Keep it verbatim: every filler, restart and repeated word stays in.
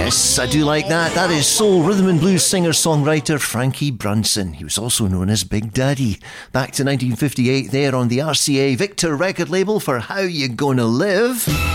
Yes, I do like that. That is soul, rhythm and blues singer-songwriter Frankie Brunson. He was also known as Big Daddy. Back to nineteen fifty-eight there on the R C A Victor record label for How You Gonna Live.